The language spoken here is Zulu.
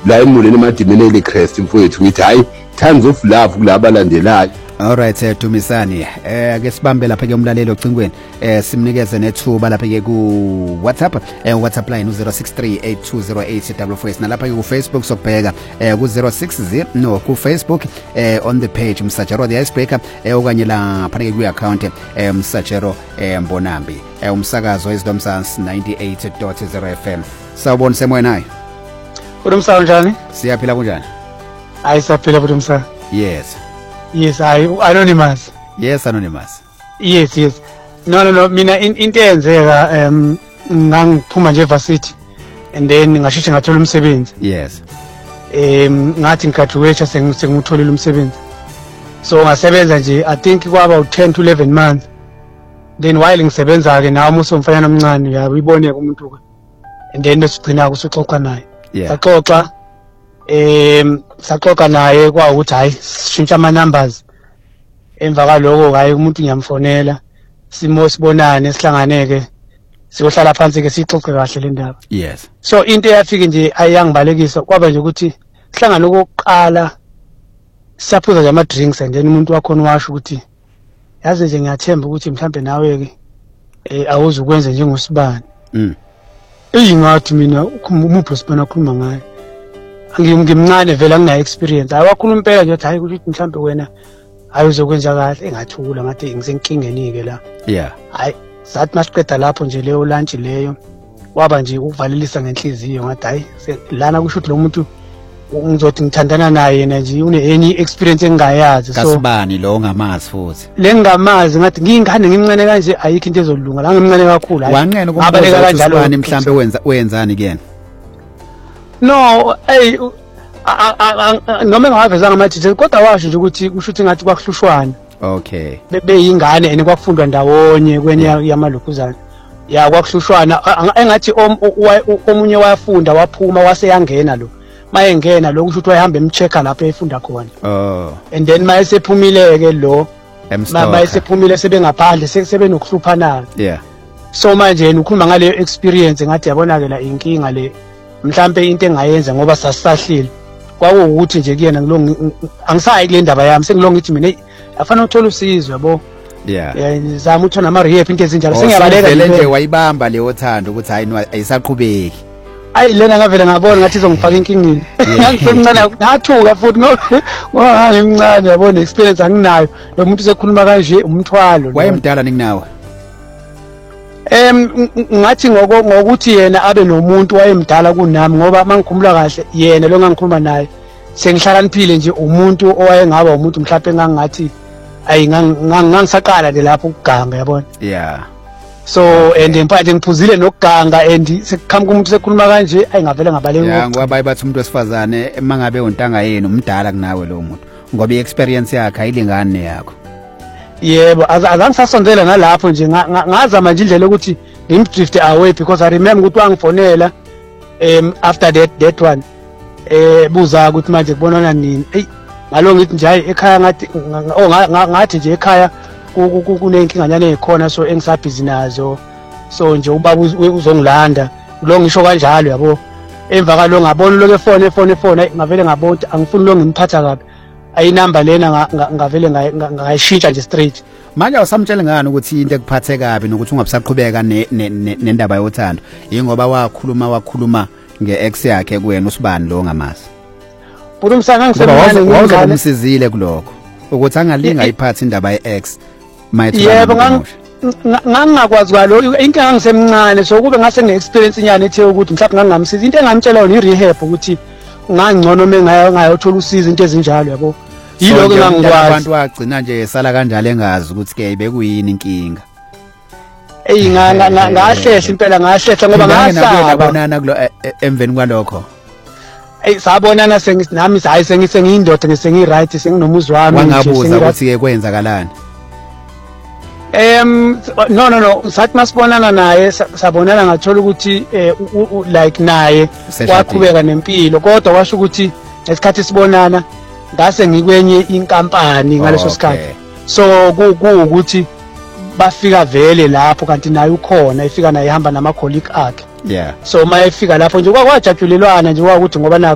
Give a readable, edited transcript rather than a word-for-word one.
la emuleni emadimeni eLecrest mfowethu ngithi hayi tons of love kulabo alandelayo. Alright, Dumisani, ake sibambe lapha ke umlaleli ocingweni, simnikeze nethuba lapha ke ku WhatsApp, WhatsApp line 0638208448 nalapha ke ku Facebook sokubheka ku 060 no ku Facebook on the page Msajero the Icebreaker okanye lapha ke ku account Msajero Mbonambi, umsakazo weZdomsans 98.0 FM. Sawubona semoyeni hayi. Udumsa njani? Siyaphila kunjani? Hayi saphila Udumsa. Yes. Yes, Anonymous. Yes, Anonymous. Yes. No, mina into eyenzeka ngangiphuma nje evarsity and then ngasheshe ngathola umsebenzi. Yes. Ngathi ngigraduate sengutholile umsebenzi. So ngasebenza nje I think kwaba u10 to 11 months. Then while ngisebenza ke nawe umfanyana omncane uyabone umuntu ke. And then besigcina kusuxoxa naye. Saxoxa naye kwa ukuthi hayi sishintsha ama numbers. Emva kaloko hayi umuntu ngiyamfonela sibonane sihlanganeke siyohlala phansi ke sixoxe kahle le ndaba. Yes. So into eyafika nje ayangibalekisa kwaba nje ukuthi sihlangana lokuqala saphuza nje ama drinks and then umuntu wakhona washo ukuthi yazi nje ngiyathemba ukuthi mhlambe nawe ke awuzukwenza njengosibani. Ngathi mina umuntu osibana akhuluma ngaye ngimncane vela ngina experience awakhuluma impela nje hayi ukuthi mhlambe wena ayuzokwenza kahle engathula ngathi ngisenkingeni ke la. Yeah. Hayi sathi masiqeda lapho nje leyo lunch leyo waba nje ukuvalelisa ngenhliziyo ngathi hayi lana kusho ukuthi lo muntu ngizothi ngithandana naye yena nje une experience engayazi. So kasibani lo ngamazi futhi lengamazi ngathi ngingane ngimncane kanje ayikho into ezolunga la ngimncane kakhulu hayi wanqena kumbaleka kanjalo mhlambe wenzani kuyena. No, noma engavezanga ama-details kodwa washo nje ukuthi kusho ukuthi ngathi kwakuhlushwana. Okay. Beyingane and kwakufundwa ndawonye kwenye yamalokhuzana. Ya kwakuhlushwana engathi omunye wayafunda waphuma waseyangena lo. Mayengena lo kusho ukuthi wayehamba emchecka lapho efunda khona. Oh. And then mayesephumile ke lo. Mayesephumile sebengaphandle sebenokuhluphana. Yeah. So manje yena ukhuluma ngale experience ngathi yabona ke la inkinga le. Mhlambe into engayenza ngoba sasisahlile kwakuwukuthi nje kuyena angisayi kule ndaba yami sengilonga ithi mina afana uthola usizo yabo. Yeah. Zama uthola ama rehab into ezinjalo sengiyabaleka nje wayibamba leyo thando ukuthi hayi ayisaqhubeki. Ayi lena ngavela ngabona ngathi izongifaka inkingini. Ngisemncane ngathuka futhi ngoba ngimncane yabona experience anginayo lo muntu sekhuluma kanje umthwalo. Wayemdala ninginawe. Ngathi ngokuthi yena abe nomuntu wayemdala kunami ngoba mangikhumbula kahle yena lo ngangikhuluma naye sengihlala niphile nje umuntu owayengaba umuntu mhlawumbe engangathi ayi ngangisaqala le lapho ukuganga yabona. Yeah. So and empathe ngiphuzile nokuganga and sekukhamuka umuntu sekhuluma kanje ayingavele ngabaleka. Yeah, ngoba bayibathi umuntu wesifazane emangabe untanga yenu umdala kunawe lo muntu ngoba iexperience yakhe ayilingane yakho. Yebo azangisasondela nalapho nje ngazama nje indlela ukuthi ngimdrift away because I remember ukuthi wangifonela after that one buza ukuthi manje kubonana nini ngalo ngithi nje hayi ekhaya ngathi nje ekhaya kunenkinga ekhona so engisabhizi nazo so nje ubaba uzongilanda lo ngisho kanjalo yabo emva kaloko ngabona lo efone ngavele ngabona angifuni lo ngimphatha kabi ayinamba lena ngavele ngayishintsha nje straight. Manje awusamtshela ngani ukuthi into ekuphathe kabi nokuthi ungabusaqhubeka nendaba yothando ingoba wakhuluma ngeex yakhe kuwena usibani lo ngamazi. Budumsana ngisemncane ngingane umsizile kuloko ukuthi angalinga iphathi indaba yeex mayithula. Yebo ngangakwazi kwalo inkinga ngisemncane so kube ngase ngeexperience inyane ethe ukuthi mhlawumbe ngangamsiza into engamtshela yona irehab ukuthi ngangcono mengayothola usizo into ezinjalo yabo. Yilo ke ngangikwazi abantu wagcina nje sala kanjalo engazi ukuthi ke bekuyini inkinga. Ngahlehla impela ngahlehla ngoba ngasaba ngabonana kulo emveni kwalokho. Sabonana nami hayi sengiyindoda ngisengi-right senginomuzi wami nje. Wangabuza ukuthi ke kwenzakalani? No sathi masibonana naye sabonana ngathola ukuthi like naye waqhubeka nempilo kodwa washo ukuthi esikhathi sibonana ngase ngikwenye inkampani ngaleso sikhathi so kuukuthi bafika vele lapho kanti naye ukhona ifika naye ihamba nama colleague akhe. Yeah. So mayefika lapho nje kwajatshulelwana nje ukuthi ngoba